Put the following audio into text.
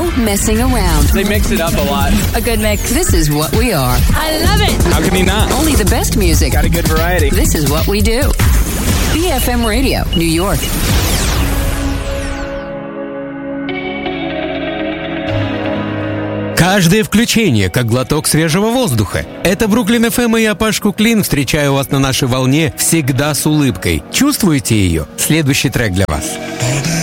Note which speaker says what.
Speaker 1: no messing around.
Speaker 2: They mix it up a lot.
Speaker 1: A good mix. This is what we are.
Speaker 3: I love it.
Speaker 2: How can you not?
Speaker 1: Only the best music.
Speaker 2: Got a good variety.
Speaker 1: This is what we do. BFM Radio, New York.
Speaker 4: Каждое включение, как глоток свежего воздуха. Это Бруклин ФМ, и я, Паш Куклин, встречаю вас на нашей волне всегда с улыбкой. Чувствуете ее? Следующий трек для вас.